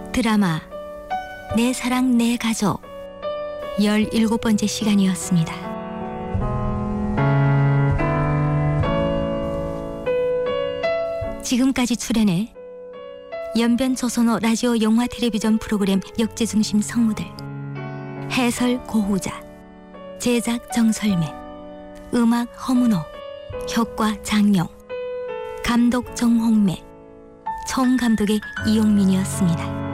드라마 내 사랑 내 가족 17번째 시간이었습니다. 지금까지 출연해 연변 조선어 라디오 영화 텔레비전 프로그램 역제중심 성우들, 해설 고후자, 제작 정설매, 음악 허문호, 효과 장영, 감독 정홍매, 총감독의 이용민이었습니다.